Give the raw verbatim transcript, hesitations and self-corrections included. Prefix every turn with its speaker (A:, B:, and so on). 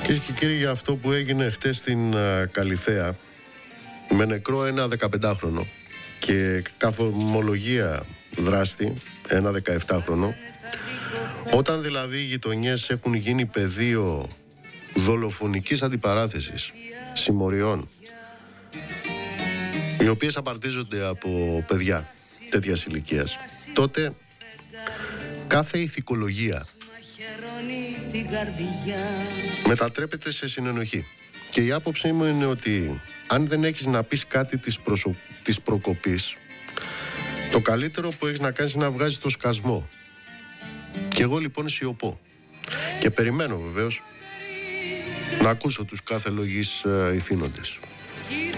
A: Κυρίες και κύριοι, για αυτό που έγινε χτες στην uh, Καλιθέα, με νεκρό ένα δεκαπεντάχρονο και καθομολογία δράστη ένα δεκαεπτάχρονο, όταν δηλαδή οι γειτονιές έχουν γίνει πεδίο δολοφονικής αντιπαράθεσης, συμμοριών, οι οποίες απαρτίζονται από παιδιά τέτοιας ηλικίας, τότε κάθε ηθικολογία μετατρέπεται σε συνενοχή. Και η άποψή μου είναι ότι αν δεν έχεις να πεις κάτι της, προσω... της προκοπής, το καλύτερο που έχεις να κάνεις είναι να βγάζεις το σκασμό. Και εγώ λοιπόν σιωπώ και περιμένω βεβαίως να ακούσω τους κάθε λογής uh, ηθήνοντες.